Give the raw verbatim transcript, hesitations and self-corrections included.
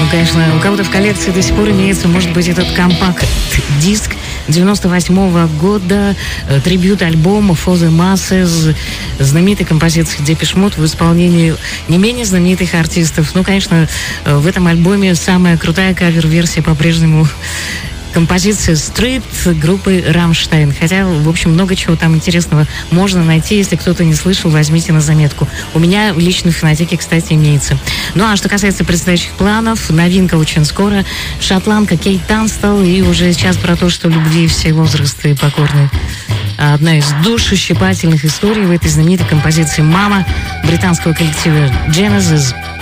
конечно, у кого-то в коллекции до сих пор имеется, может быть, этот компакт-диск девяносто восьмого года, трибьют-альбом For the Masses, знаменитой композиции Depeche Mode в исполнении не менее знаменитых артистов. Ну, конечно, в этом альбоме самая крутая кавер-версия по-прежнему композиция «Street» группы «Рамштайн». Хотя, в общем, много чего там интересного можно найти. Если кто-то не слышал, возьмите на заметку. У меня лично в фонотеке, кстати, имеется. Ну, а что касается предстоящих планов, новинка очень скоро. Шотландка Кейт Танстел. И уже сейчас про то, что любви все возрасты покорны. Одна из душещипательных историй в этой знаменитой композиции «Мама» британского коллектива Genesis.